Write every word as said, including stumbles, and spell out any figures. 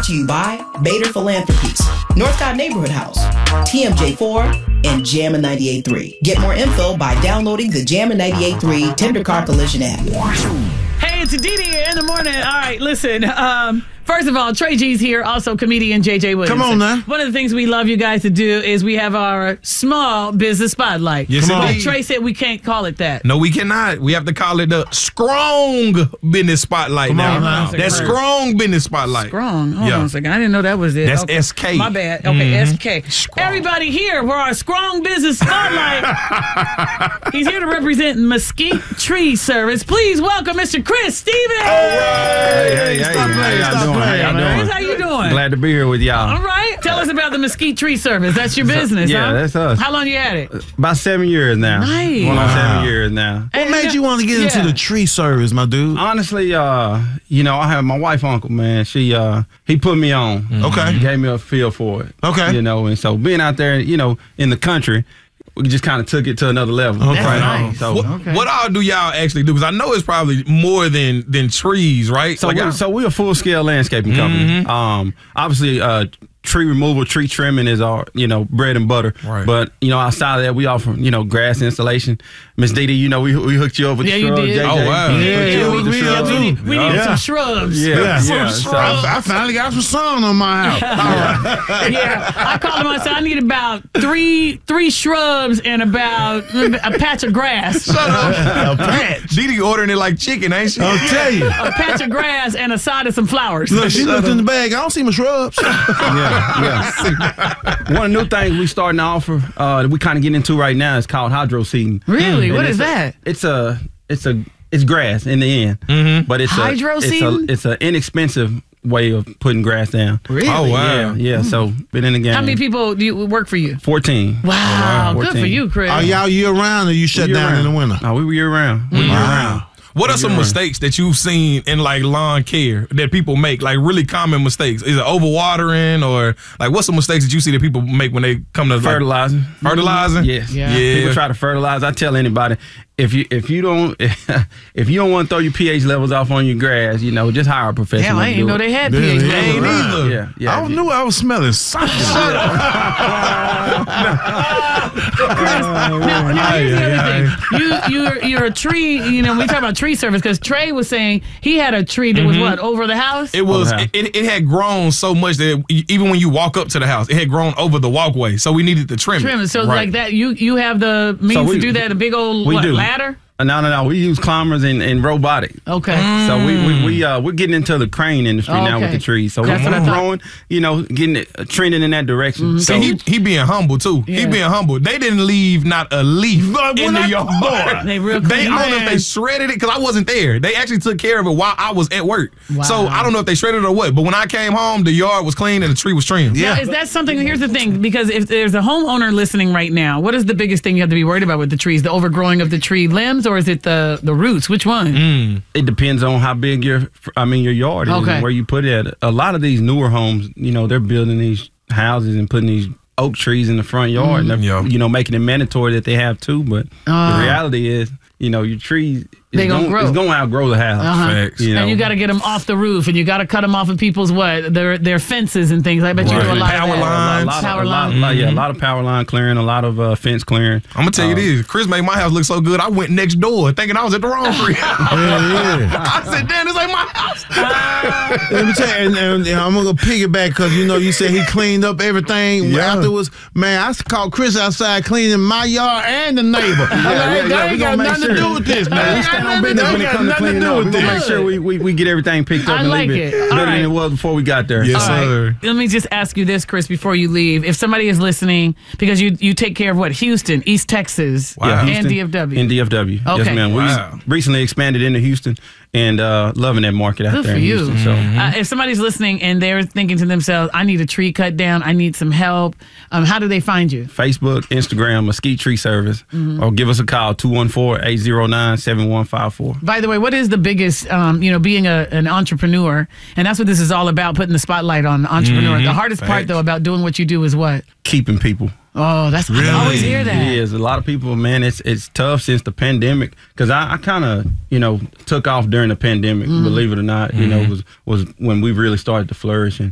to you by Bader Philanthropies, Northcott Neighborhood House, T M J four, and Jammin' ninety-eight point three. Get more info by downloading the Jammin' ninety-eight point three Tender Car Collision app. Hey, it's Didi in the morning. All right, listen. Um, first of all, Trey G's here, also comedian J J Williams. Come on now. One of the things we love you guys to do is we have our small business spotlight. Yes, but indeed. Trey said we can't call it that. No, we cannot. We have to call it the strong business spotlight Come now. on now. That's strong business spotlight. Strong. Hold Yeah. on a second. I didn't know that was it. That's okay. S K. My bad. Okay, Mhm. S K. Strong. Everybody here for our strong business spotlight. He's here to represent Mesquite Tree Service. Please welcome Mister Chris Stevens. Hey, hey, hey, Stop how playing, y'all stop doing? playing, How y'all man. doing? How you doing? Glad to be here with y'all. All right. Tell us about the Mesquite Tree Service. That's your business, yeah, huh? that's us. How long you had it? About seven years now. Nice. Going on Wow. seven years now. What made you want to get into Yeah. the tree service, my dude? Honestly, uh, you know, I have my wife, uncle, man. She, uh, he put me on. Okay. He gave me a feel for it. Okay. You know, and so being out there, you know, in the country, we just kind of took it to another level. Okay. That's Right on. nice. So, What, Okay. what all do y'all actually do? Because I know it's probably more than than trees, right? so, Like, we're, I- so we're a full scale landscaping company. Um, obviously, uh, tree removal, tree trimming is our, you know, bread and butter. Right. But, you know, outside of that, we offer, you know, grass installation. Miss Didi, you know, we we hooked you up with Yeah, the you shrubs. did. J J. Oh, wow. We hooked Yeah, you up we- with the we- shrubs. We need, we need Yeah. some shrubs. Yeah, Yeah. yeah. So So- I, I finally got some sun on my house. Yeah, I called him. I said I need about three three shrubs and about a patch of grass. Shut up. A patch. Didi ordering it like chicken, ain't she? I'll tell you. A patch of grass and a side of some flowers. Look, she looked in the bag. I don't see my shrubs. yeah, yeah. One of the new things we starting to offer, uh, that we kind of getting into right now is called hydro seeding. Really? And What it's is a- that? It's a, it's a, it's grass in the end, mm-hmm. but it's Hydro a, it's seeding? a, it's an inexpensive way of putting grass down. Really? Oh, wow. Yeah, yeah. So been in the game. How many people do you work for you? Fourteen. Wow, good for fourteen. you, Chris. Are y'all year round or you shut Year down round. in the winter? Oh, we were year round. We were year round. What are some You're right. mistakes that you've seen in like lawn care that people make? Like really common mistakes? Is it overwatering or like what's some mistakes that you see that people make when they come to like, Fertilizing. fertilizing? Yes. Yeah. Yeah. People try to fertilize. I tell anybody, if you if you don't if you don't want to throw your pH levels off on your grass, you know, just hire a professional. Damn, I to didn't do know it. they had Yeah, pH yeah, levels. Ain't right. either. Yeah, yeah. I knew I was smelling something. Now, now here's the other thing. You, you're, you're a tree, you know, we talk about tree service because Trey was saying he had a tree that was what, over the house? It was. Okay. It, it had grown so much that it, even when you walk up to the house, it had grown over the walkway. So we needed to trim, Trim. it. So Right. like that, you you have the means we- to do that, a big old we what, do. ladder? Uh, No, no, no. We use climbers and, and robotic. Okay. So we we, we uh we're getting into the crane industry Oh, now with okay. the trees. So That's we're what I thought. growing, you know, getting it uh, trending in that direction. So And he he being humble too. He Yeah. being humble. They didn't leave not a leaf But in when the I- yard. boy, They real They, I clean. don't know if Man. they shredded it because I wasn't there. They actually took care of it while I was at work. Wow. So I don't know if they shredded it or what. But when I came home, the yard was clean and the tree was trimmed. Now, is that something? Here's the thing, because if there's a homeowner listening right now, what is the biggest thing you have to be worried about with the trees? The overgrowing of the tree limbs, or is it the the roots? Which one? it depends on how big your I mean your yard is Okay. and where you put it at. A lot of these newer homes, you know, they're building these houses and putting these oak trees in the front yard and they're, Yeah. you know, making it mandatory that they have to. But Uh. the reality is, you know, your trees They is gonna gonna, grow. it's gonna outgrow the house. Uh-huh. Facts. You know? And you got to get them off the roof, and you got to cut them off of people's what their their fences and things. I bet you do a Right. lot Power of that. lines. A lot, Power of, a lot, line. lot- yeah, a lot of power line clearing, a lot of uh, fence clearing. I'm gonna tell you this. Chris made my house look so good. I went next door thinking I was at the wrong tree. I said, "Damn, this ain't my house." Let me tell you, and, and, and I'm gonna piggyback because you know you said he cleaned up everything Yeah. afterwards. Man, I called Chris outside cleaning my yard and the neighbor. I'm like, yeah, hey, yeah, that we ain't gonna got make nothing sure. to do with this, Man, man. we stand on That business when it got comes to nothing cleaning do up. with We're gonna make this. sure we, we, we get everything picked up I and like leave it it. All better right. than it was before we got there. Yes, All right. sir. Let me just ask you this, Chris, before you leave. If somebody is listening, because you you take care of what? Houston, East Texas, Wow. Yeah, and Houston D F W. And D F W. Okay. Yes, ma'am. Wow. We recently expanded into Houston and uh, loving that market out Good there for in you. Houston. So. Uh, if somebody's listening and they're thinking to themselves, I need a tree cut down, I need some help, um, how do they find you? Facebook, Instagram, Mesquite Tree Service, Mm-hmm. or give us a call, two one four, eight zero nine, seven one five four. By the way, what is the biggest, um, you know, being a, an entrepreneur, and that's what this is all about, putting the spotlight on the entrepreneur. The hardest part, Facts. though, about doing what you do is what? Keeping people. Oh, that's I always hear that. It is. A lot of people, man, it's it's tough since the pandemic. Because I, I kind of, you know, took off during the pandemic, believe it or not. You know, was was when we really started to flourish. And